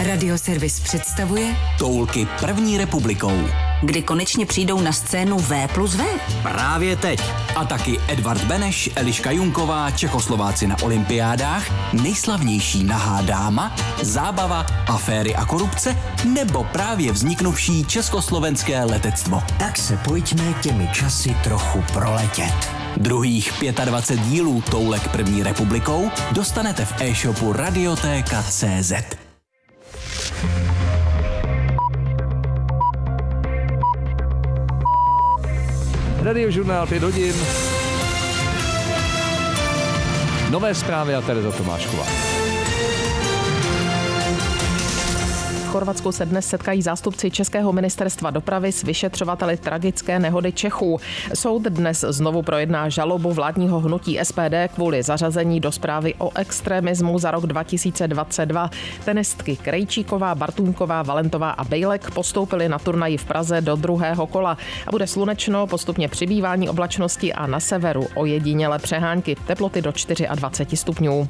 Radioservis představuje Toulky první republikou. Kdy konečně přijdou na scénu V+V? Právě teď. A taky Edvard Beneš, Eliška Junková, Čechoslováci na olympiádách, nejslavnější nahá dáma, zábava, aféry a korupce, nebo právě vzniknuvší československé letectvo. Tak se pojďme těmi časy trochu proletět. Druhých 25 dílů Toulek první republikou dostanete v e-shopu Radioteka.cz. Radiožurnál 5 hodin. Nové zprávy a Tereza Tomášková. V Chorvatsku se dnes setkají zástupci Českého ministerstva dopravy s vyšetřovateli tragické nehody Čechů. Soud dnes znovu projedná žalobu vládního hnutí SPD kvůli zařazení do zprávy o extremismu za rok 2022. Tenistky Krejčíková, Bartůňková, Valentová a Bejlek postoupily na turnaji v Praze do druhého kola. A bude slunečno, postupně přibývání oblačnosti a na severu ojedinělé přehánky. Teploty do 24 stupňů.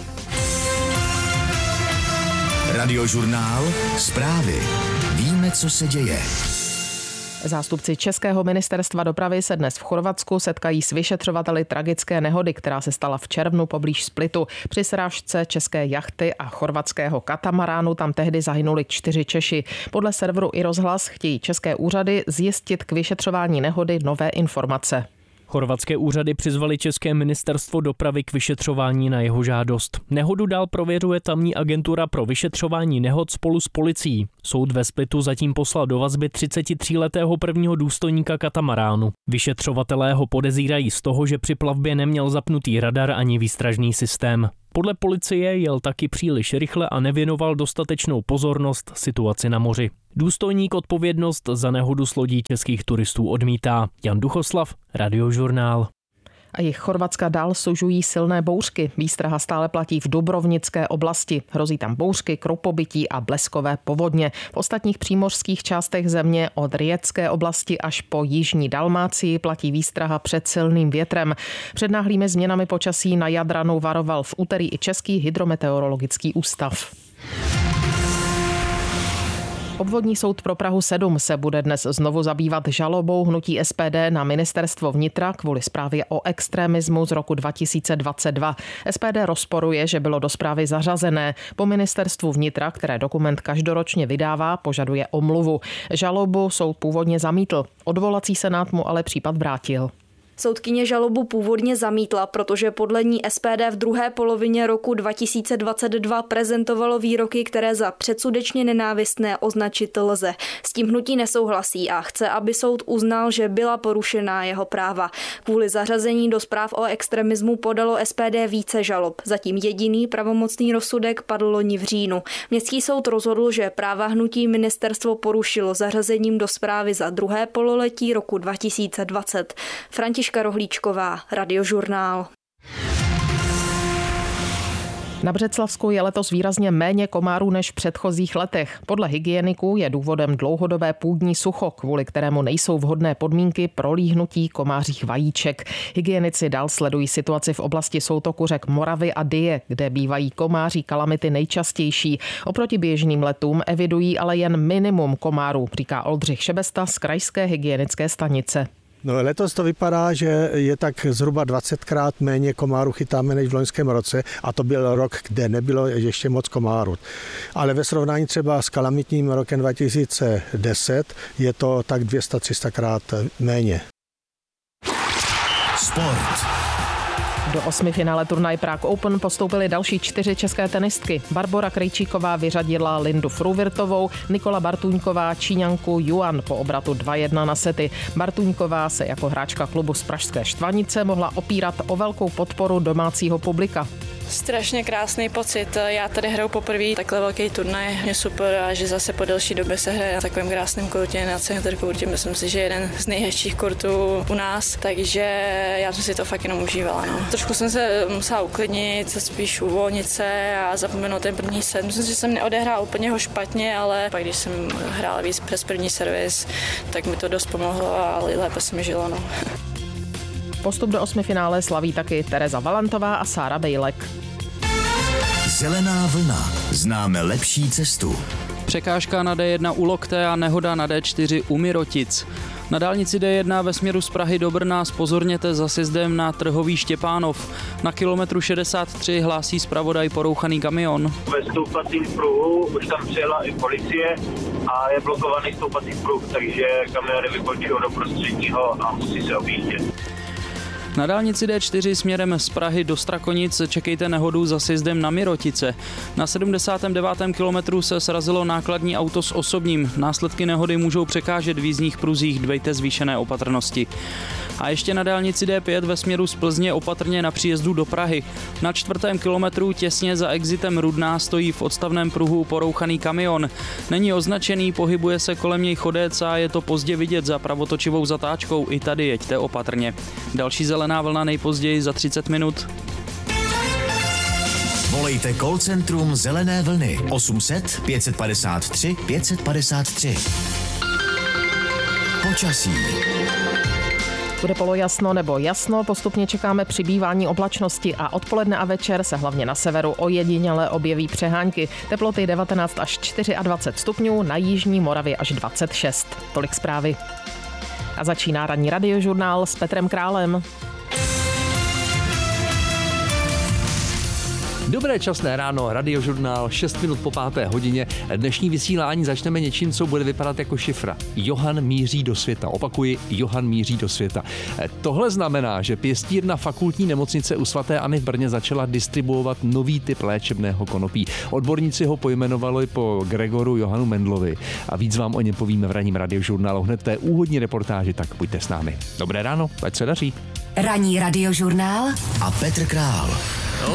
Radiožurnál, zprávy. Víme, co se děje. Zástupci Českého ministerstva dopravy se dnes v Chorvatsku setkají s vyšetřovateli tragické nehody, která se stala v červnu poblíž Splitu. Při srážce české jachty a chorvatského katamaránu tam tehdy zahynuli 4 Češi. Podle serveru iRozhlas chtějí české úřady zjistit k vyšetřování nehody nové informace. Chorvatské úřady přizvali České ministerstvo dopravy k vyšetřování na jeho žádost. Nehodu dál prověřuje tamní agentura pro vyšetřování nehod spolu s policií. Soud ve Splitu zatím poslal do vazby 33letého prvního důstojníka katamaránu. Vyšetřovatelé ho podezírají z toho, že při plavbě neměl zapnutý radar ani výstražný systém. Podle policie jel taky příliš rychle a nevěnoval dostatečnou pozornost situaci na moři. Důstojník odpovědnost za nehodu s lodí českých turistů odmítá. Jan Duchoslav, Radiožurnál. A jich Chorvatska dál sužují silné bouřky. Výstraha stále platí v Dubrovnické oblasti. Hrozí tam bouřky, krupobytí a bleskové povodně. V ostatních přímořských částech země od Riječské oblasti až po jižní Dalmácii platí výstraha před silným větrem. Před náhlými změnami počasí na Jadranu varoval v úterý i Český hydrometeorologický ústav. Obvodní soud pro Prahu 7 se bude dnes znovu zabývat žalobou hnutí SPD na ministerstvo vnitra kvůli zprávě o extremismu z roku 2022. SPD rozporuje, že bylo do zprávy zařazené. Po ministerstvu vnitra, které dokument každoročně vydává, požaduje omluvu. Žalobu soud původně zamítl. Odvolací senát mu ale případ vrátil. Soudkyně žalobu původně zamítla, protože podle ní SPD v druhé polovině roku 2022 prezentovalo výroky, které za předsudečně nenávistné označit lze. S tím hnutí nesouhlasí a chce, aby soud uznal, že byla porušená jeho práva. Kvůli zařazení do zpráv o extremismu podalo SPD více žalob. Zatím jediný pravomocný rozsudek padl loni v říjnu. Městský soud rozhodl, že práva hnutí ministerstvo porušilo zařazením do zprávy za druhé pololetí roku 2020. Františka Rohlíčková, Radiožurnál. Na Břeclavsku je letos výrazně méně komárů než v předchozích letech. Podle hygieniků je důvodem dlouhodobé půdní sucho, kvůli kterému nejsou vhodné podmínky pro líhnutí komářích vajíček. Hygienici dál sledují situaci v oblasti soutoku řek Moravy a Dyje, kde bývají komáří kalamity nejčastější. Oproti běžným letům evidují ale jen minimum komárů, říká Oldřich Šebesta z krajské hygienické stanice. No, letos to vypadá, že je tak zhruba 20krát méně komárů chytáme než v loňském roce a to byl rok, kde nebylo ještě moc komárů. Ale ve srovnání třeba s kalamitním rokem 2010 je to tak 200-300krát méně. Sport. Do 8. finále turnaj Prague Open postoupily další 4 české tenistky. Barbora Krejčíková vyřadila Lindu Fruvirtovou, Nikola Bartůňková Číňanku Yuan po obratu 2-1 na sety. Bartůňková se jako hráčka klubu z pražské Štvanice mohla opírat o velkou podporu domácího publika. Strašně krásný pocit. Já tady hraju poprvé takhle velký turnaj. Je super a že zase po delší době se hraje na takovém krásném kurtě, na center kurtě. Myslím si, že je jeden z nejhezčích kurtů u nás, takže já jsem si to fakt jenom užívala. No. Trošku jsem se musela uklidnit, spíš uvolnit se a zapomenout ten první set. Myslím, že jsem neodehrál úplně ho špatně, ale pak když jsem hrála víc přes první servis, tak mi to dost pomohlo a lépe se mi žilo. No. Postup do 8. finále slaví taky Tereza Valentová a Sára Bejlek. Zelená vlna. Známe lepší cestu. Překážka na D1 u Lokté a nehoda na D4 u Mirotic. Na dálnici D1 ve směru z Prahy do Brna zpozorněte za sjezdem na Trhový Štěpánov. Na kilometru 63 hlásí zpravodaj porouchaný kamion. Ve stoupacím pruhu už tam přijela i policie a je blokovaný stoupací pruh, takže kamiony vybočují do prostředního a musí se objíždět. Na dálnici D4 směrem z Prahy do Strakonic čekejte nehodu za sjezdem na Mirotice. Na 79. kilometru se srazilo nákladní auto s osobním. Následky nehody můžou překážet v jízdních pruzích, dbejte zvýšené opatrnosti. A ještě na dálnici D5 ve směru z Plzně opatrně na příjezdu do Prahy. Na 4. kilometru těsně za exitem Rudná stojí v odstavném pruhu porouchaný kamion. Není označený, pohybuje se kolem něj chodec a je to pozdě vidět za pravotočivou zatáčkou. I tady jeďte opatrně. Další zelená vlna nejpozději za 30 minut. Volejte call centrum Zelené vlny 800 553 553. Počasí. Bude polojasno nebo jasno, postupně čekáme přibývání oblačnosti a odpoledne a večer se hlavně na severu ojediněle objeví přehánky. Teploty 19 až 24 stupňů, na jižní Moravě až 26. Tolik zprávy. A začíná ranní radiožurnál s Petrem Králem. Dobré časné ráno, radiožurnál, 6 minut po 5. hodině. Dnešní vysílání začneme něčím, co bude vypadat jako šifra. Johan míří do světa. Opakuji, Johan míří do světa. Tohle znamená, že pěstírna fakultní nemocnice u svaté Anny v Brně začala distribuovat nový typ léčebného konopí. Odborníci ho pojmenovali po Gregoru Johanu Mendlovi a víc vám o něm povíme v ranním radiožurnálu hned té úvodní reportáži, tak buďte s námi. Dobré ráno, ať se daří. Ranní radiožurnál a Petr Král.